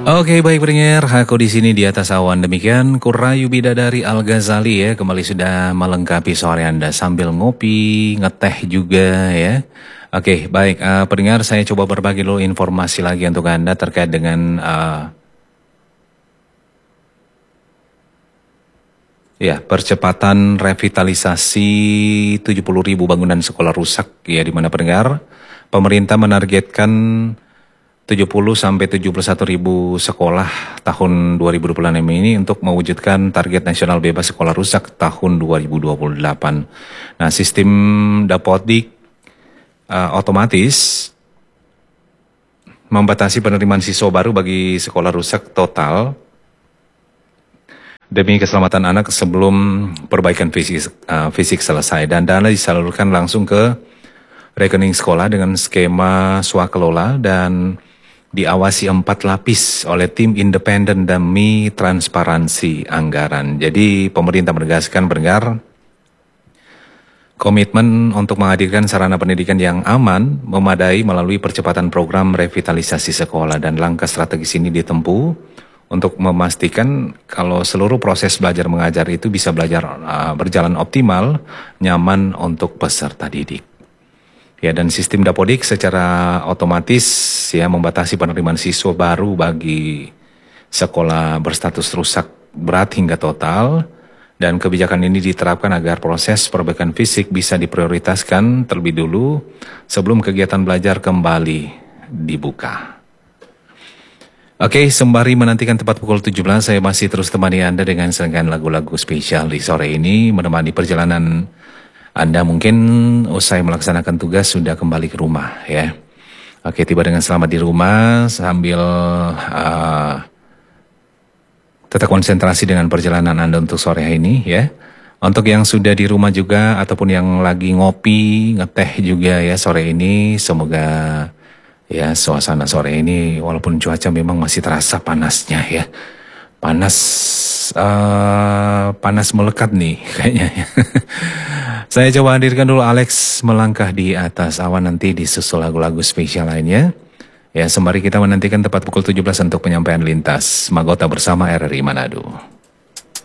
Oke, baik pendengar, aku di sini di atas awan. Demikian Kurayu Bidadari Al-Ghazali ya, kembali sudah melengkapi sore Anda sambil ngopi, ngeteh juga ya. Oke, baik pendengar, saya coba berbagi dulu informasi lagi untuk Anda terkait dengan ya, percepatan revitalisasi 70.000 bangunan sekolah rusak ya, di mana pendengar pemerintah menargetkan 70 sampai 71 ribu sekolah tahun 2026 ini untuk mewujudkan target nasional bebas sekolah rusak tahun 2028. Nah, sistem Dapodik otomatis membatasi penerimaan siswa baru bagi sekolah rusak total demi keselamatan anak sebelum perbaikan fisik selesai, dan dana disalurkan langsung ke rekening sekolah dengan skema swakelola dan diawasi 4 lapis oleh tim independen demi transparansi anggaran. Jadi pemerintah menegaskan pendengar komitmen untuk menghadirkan sarana pendidikan yang aman, memadai melalui percepatan program revitalisasi sekolah, dan langkah strategis ini ditempuh untuk memastikan kalau seluruh proses belajar mengajar itu bisa berjalan optimal, nyaman untuk peserta didik. Ya, dan sistem Dapodik secara otomatis ya membatasi penerimaan siswa baru bagi sekolah berstatus rusak berat hingga total, dan kebijakan ini diterapkan agar proses perbaikan fisik bisa diprioritaskan terlebih dulu sebelum kegiatan belajar kembali dibuka. Oke, sembari menantikan tepat pukul 17, saya masih terus temani Anda dengan serangkaian lagu-lagu spesial di sore ini, menemani perjalanan Anda mungkin usai melaksanakan tugas sudah kembali ke rumah ya. Oke, tiba dengan selamat di rumah sambil tetap konsentrasi dengan perjalanan Anda untuk sore hari ini ya. Untuk yang sudah di rumah juga ataupun yang lagi ngopi, ngeteh juga ya sore ini, semoga ya suasana sore ini walaupun cuaca memang masih terasa panasnya ya. Panas melekat nih kayaknya ya. Saya coba hadirkan dulu Alex Melangkah di Atas Awan, nanti disusul lagu-lagu spesial lainnya. Ya, sembari kita menantikan tepat pukul 17 untuk penyampaian lintas Magota bersama RRI Manado.